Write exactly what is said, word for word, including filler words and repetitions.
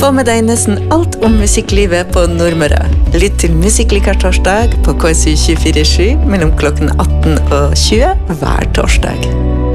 Få med deg nesten alt om musikklivet på Nordmøre. Lytt til Musikklikar torsdag på K S U tjuefire sju mellom klokken atten og tjue hver torsdag.